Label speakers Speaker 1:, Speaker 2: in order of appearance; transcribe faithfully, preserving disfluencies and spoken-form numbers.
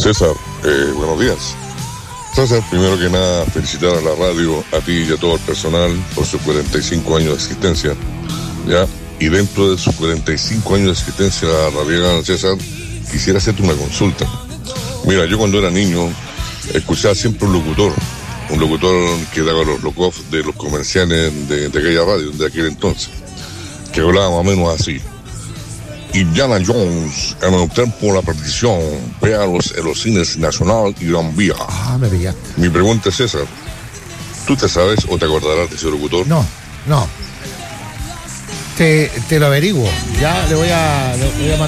Speaker 1: César, eh, buenos días. César, primero que nada, felicitar a la radio, a ti y a todo el personal por sus cuarenta y cinco años de existencia, ¿ya? Y dentro de sus cuarenta y cinco años de existencia, Radial, César, quisiera hacerte una consulta. Mira, yo cuando era niño, escuchaba siempre un locutor, un locutor que daba los lock-off de los comerciales de, de aquella radio, de aquel entonces, que hablaba más o menos así. Indiana Jones en el tiempo de la perdición, véalos en los cines Nacional y Gran Vía.
Speaker 2: Ah, me pillaste.
Speaker 1: Mi pregunta es, César, ¿tú te sabes o te acordarás de ese locutor?
Speaker 2: No, no. Te, te lo averiguo. Ya le voy a, le voy a mandar